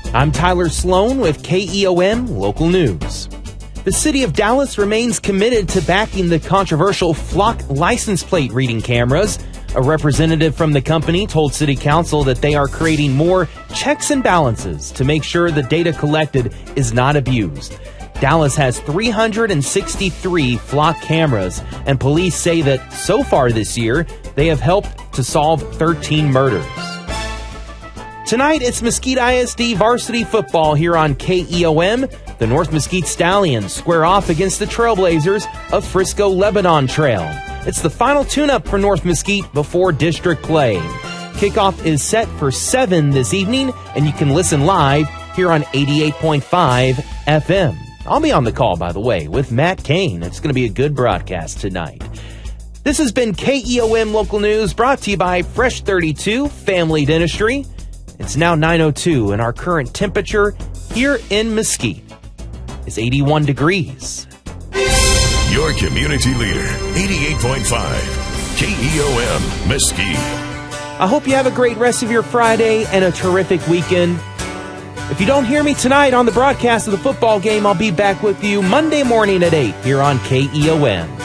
I'm Tyler Sloan with KEOM Local News. The city of Dallas remains committed to backing the controversial Flock license plate reading cameras. A representative from the company told City Council that they are creating more checks and balances to make sure the data collected is not abused. Dallas has 363 Flock cameras, and police say that so far this year, they have helped to solve 13 murders. Tonight, it's Mesquite ISD varsity football here on KEOM. The North Mesquite Stallions square off against the Trailblazers of Frisco Lebanon Trail. It's the final tune-up for North Mesquite before district play. Kickoff is set for 7 this evening, and you can listen live here on 88.5 FM. I'll be on the call, by the way, with Matt Kane. It's going to be a good broadcast tonight. This has been KEOM Local News, brought to you by Fresh 32 Family Dentistry. It's now 9:02, and our current temperature here in Mesquite is 81 degrees. Your community leader, 88.5 KEOM Mesquite. I hope you have a great rest of your Friday and a terrific weekend. If you don't hear me tonight on the broadcast of the football game, I'll be back with you Monday morning at 8 here on KEOM.